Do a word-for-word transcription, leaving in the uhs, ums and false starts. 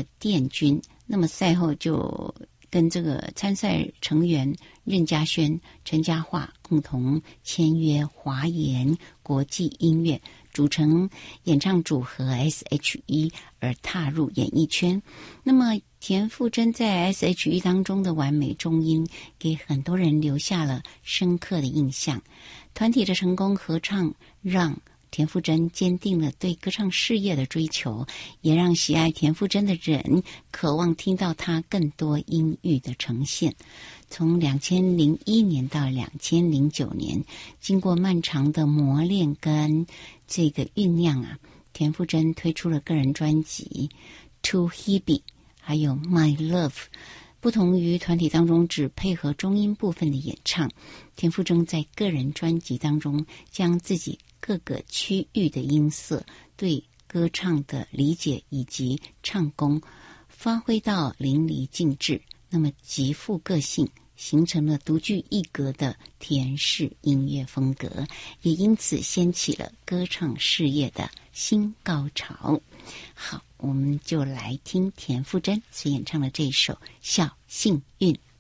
了殿军。那么赛后就跟这个参赛成员任嘉萱、陈嘉桦共同签约华研国际音乐，组成演唱组合 S H E 而踏入演艺圈。那么田馥甄在 S H E 当中的完美中音给很多人留下了深刻的印象。团体的成功合唱让田馥甄坚定了对歌唱事业的追求，也让喜爱田馥甄的人渴望听到她更多音域的呈现。从两千零一年到两千零九年，经过漫长的磨练跟这个酝酿啊，田馥甄推出了个人专辑 To Hebe 还有 My Love。 不同于团体当中只配合中音部分的演唱，田馥甄在个人专辑当中将自己各个区域的音色、对歌唱的理解以及唱功发挥到淋漓尽致，那么极富个性，形成了独具一格的田式音乐风格，也因此掀起了歌唱事业的新高潮。好，我们就来听田馥甄所演唱的这一首《小幸运》。